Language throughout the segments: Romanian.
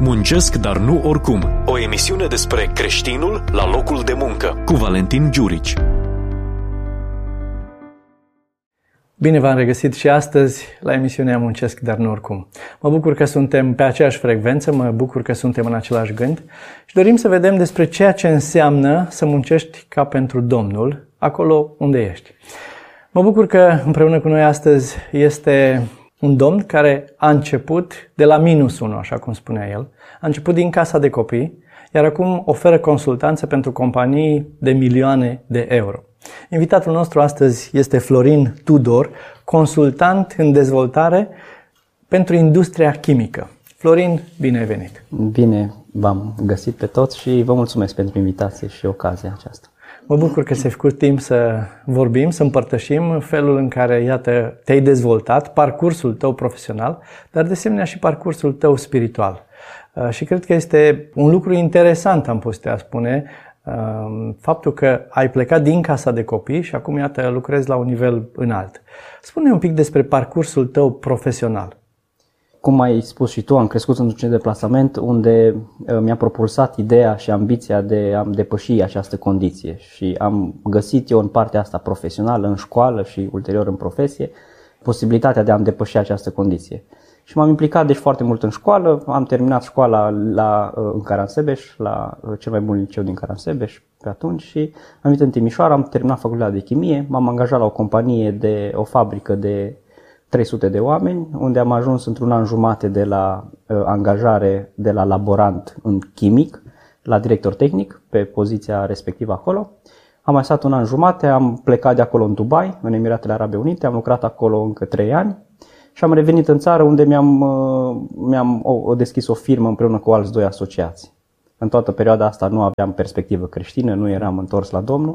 Muncesc, dar nu oricum. O emisiune despre creștinul la locul de muncă, cu Valentin Giurici. Bine v-am regăsit și astăzi la emisiunea Muncesc, dar nu oricum. Mă bucur că suntem pe aceeași frecvență, mă bucur că suntem în același gând și dorim să vedem despre ceea ce înseamnă să muncești ca pentru Domnul, acolo unde ești. Mă bucur că împreună cu noi astăzi este un domn care a început de la -1, așa cum spunea el. A început din casa de copii, iar acum oferă consultanță pentru companii de milioane de euro. Invitatul nostru astăzi este Florin Tudor, consultant în dezvoltare pentru industria chimică. Florin, bine ai venit! Bine v-am găsit pe toți și vă mulțumesc pentru invitație și ocazia aceasta. Mă bucur că ți-ai făcut timp să vorbim, să împărtășim felul în care, iată, te-ai dezvoltat, parcursul tău profesional, dar de asemenea și parcursul tău spiritual. Și cred că este un lucru interesant, am putea spune, faptul că ai plecat din casa de copii și acum, iată, lucrezi la un nivel înalt. Spune un pic despre parcursul tău profesional. Cum ai spus și tu, am crescut într-un centru de plasament unde mi-a propulsat ideea și ambiția de a-mi depăși această condiție și am găsit eu în partea asta profesională, în școală și ulterior în profesie, posibilitatea de a-mi depăși această condiție. Și m-am implicat deci foarte mult în școală, am terminat școala în Caransebeș, la cel mai bun liceu din Caransebeș pe atunci și am venit în Timișoara, am terminat facultatea de chimie, m-am angajat la o fabrică de 300 de oameni, unde am ajuns într-un an jumate de la angajare de la laborant în chimic la director tehnic pe poziția respectivă acolo. Am mai stat un an jumate, am plecat de acolo în Dubai, în Emiratele Arabe Unite, am lucrat acolo încă 3 ani și am revenit în țară unde mi-am deschis o firmă împreună cu alți 2 asociați. În toată perioada asta nu aveam perspectivă creștină, nu eram întors la Domnul.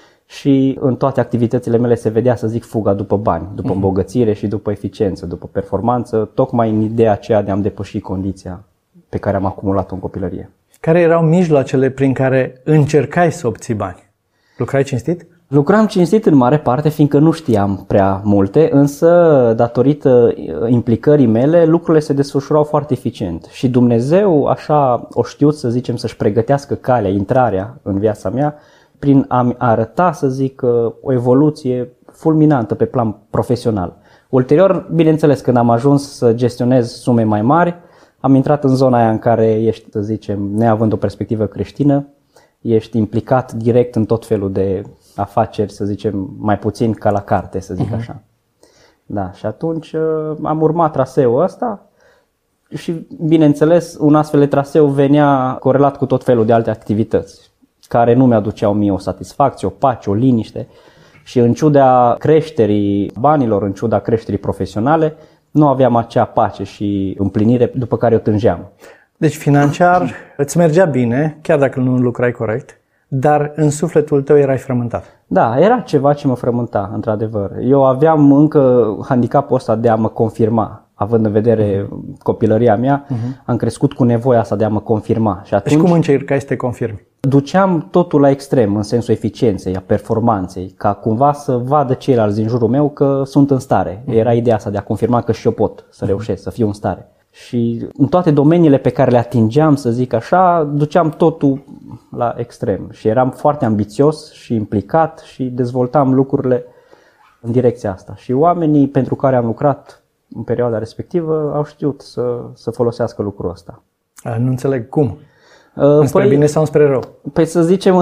Și în toate activitățile mele se vedea, să zic, fuga după bani, după îmbogățire și după eficiență, după performanță, tocmai în ideea aceea de a-mi depăși condiția pe care am acumulat-o în copilărie. Care erau mijloacele prin care încercai să obții bani? Lucrai cinstit? Lucram cinstit în mare parte, fiindcă nu știam prea multe, însă datorită implicării mele, lucrurile se desfășurau foarte eficient. Și Dumnezeu așa o știut, să zicem, să-și pregătească calea, intrarea în viața mea, prin a-mi arăta, să zic, o evoluție fulminantă pe plan profesional. Ulterior, bineînțeles, când am ajuns să gestionez sume mai mari, am intrat în zona aia în care ești, să zicem, neavând o perspectivă creștină, ești implicat direct în tot felul de afaceri, să zicem, mai puțin ca la carte, să zic așa. Da, și atunci am urmat traseul ăsta și, bineînțeles, un astfel de traseu venea corelat cu tot felul de alte activități care nu mi-aduceau mie o satisfacție, o pace, o liniște și în ciuda creșterii banilor, în ciuda creșterii profesionale, nu aveam acea pace și împlinire după care o tângeam. Deci financiar îți mergea bine, chiar dacă nu lucrai corect, dar în sufletul tău erai frământat. Da, era ceva ce mă frământa, într-adevăr. Eu aveam încă handicapul ăsta de a mă confirma. Având în vedere copilăria mea, am crescut cu nevoia asta de a mă confirma. Și atunci, cum încercai să te confirmi? Duceam totul la extrem, în sensul eficienței, a performanței, ca cumva să vadă ceilalți din jurul meu că sunt în stare. Era ideea asta de a confirma că și eu pot să reușesc, să fiu în stare. Și în toate domeniile pe care le atingeam, să zic așa, duceam totul la extrem. Și eram foarte ambițios și implicat și dezvoltam lucrurile în direcția asta. Și oamenii pentru care am lucrat în perioada respectivă au știut să folosească lucrul ăsta. Nu înțeleg cum. Înspre bine sau înspre rău? Păi să zicem,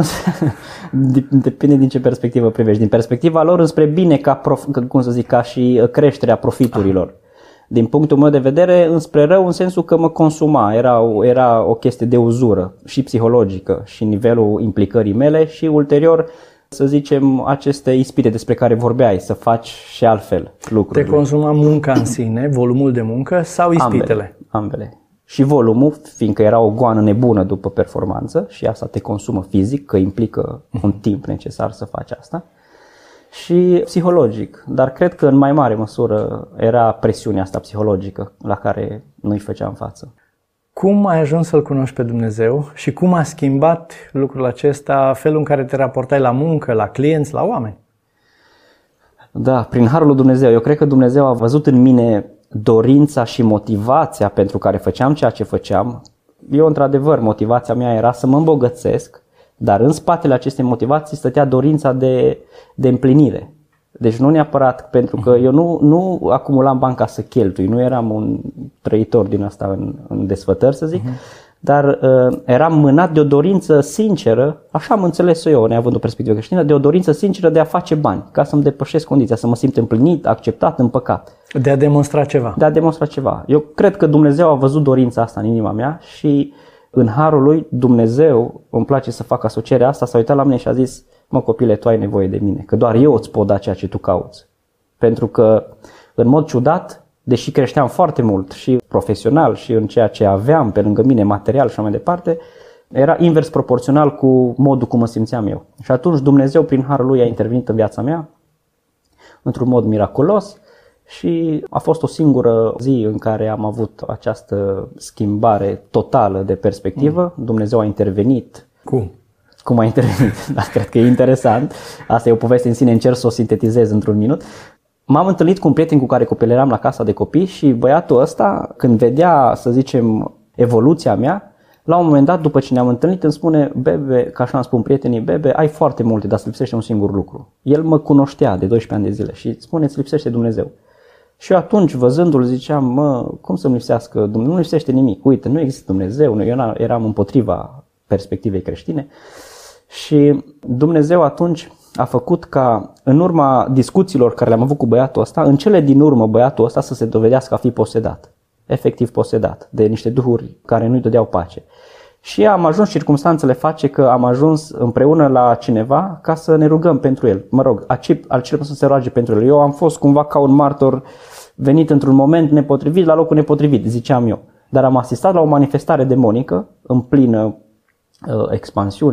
depinde din ce perspectivă privești. Din perspectiva lor înspre bine ca și creșterea profiturilor. Din punctul meu de vedere, înspre rău în sensul că mă consuma. Era o chestie de uzură și psihologică și nivelul implicării mele și ulterior, să zicem, aceste ispite despre care vorbeai, să faci și altfel lucruri. Te consuma munca în sine, volumul de muncă sau ispitele? Ambele. Și volumul, fiindcă era o goană nebună după performanță și asta te consumă fizic, că implică un timp necesar să faci asta, și psihologic. Dar cred că în mai mare măsură era presiunea asta psihologică la care nu-i făceam față. Cum ai ajuns să-L cunoști pe Dumnezeu și cum a schimbat lucrul acesta felul în care te raportai la muncă, la clienți, la oameni? Da, prin harul lui Dumnezeu. Eu cred că Dumnezeu a văzut în mine dorința și motivația pentru care făceam ceea ce făceam, eu într-adevăr motivația mea era să mă îmbogățesc, dar în spatele acestei motivații stătea dorința de împlinire. Deci nu neapărat, pentru că eu nu acumulam bani ca să cheltui, nu eram un trăitor din asta în desfătări, să zic, dar eram mânat de o dorință sinceră, așa am înțeles eu, neavând o perspectivă creștină, de o dorință sinceră de a face bani, ca să-mi depășesc condiția, să mă simt împlinit, acceptat, împăcat. De a demonstra ceva. De a demonstra ceva. Eu cred că Dumnezeu a văzut dorința asta în inima mea și în harul lui Dumnezeu, îmi place să fac asocierea asta, s-a uitat la mine și a zis: mă copile, tu ai nevoie de mine, că doar eu îți pot da ceea ce tu cauți. Pentru că în mod ciudat, deși creșteam foarte mult și profesional și în ceea ce aveam pe lângă mine, material și așa mai departe, era invers proporțional cu modul cum mă simțeam eu. Și atunci Dumnezeu prin harul lui a intervenit în viața mea într-un mod miraculos și a fost o singură zi în care am avut această schimbare totală de perspectivă. Dumnezeu a intervenit. Cum a intervenit? Da, cred că e interesant. Asta e o poveste în sine, încerc să o sintetizez într-un minut. M-am întâlnit cu un prieten cu care copilăream la casa de copii și băiatul ăsta, când vedea, să zicem, evoluția mea, la un moment dat, după ce ne-am întâlnit, îmi spune: Bebe, ca așa îmi spun prietenii, Bebe, ai foarte multe, dar îți lipsește un singur lucru. El mă cunoștea de 12 ani de zile și spune: îți lipsește Dumnezeu. Și eu atunci, văzându-l, ziceam: mă, cum să-mi lipsească Dumnezeu? Nu lipsește nimic, uite, nu există Dumnezeu, eu eram împotriva perspectivei creștine. Și Dumnezeu atunci a făcut ca, în urma discuțiilor care le-am avut cu băiatul ăsta, în cele din urmă băiatul ăsta să se dovedească a fi posedat, efectiv posedat, de niște duhuri care nu-i dădeau pace. Și am ajuns, circumstanțele face că am ajuns împreună la cineva ca să ne rugăm pentru el. Mă rog, altcineva să se roage pentru el. Eu am fost cumva ca un martor venit într-un moment nepotrivit, la locul nepotrivit, ziceam eu. Dar am asistat la o manifestare demonică în plină expansiune